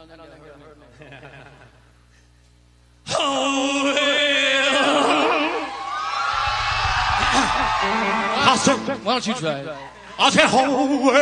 Why don't you try it? I said, oh,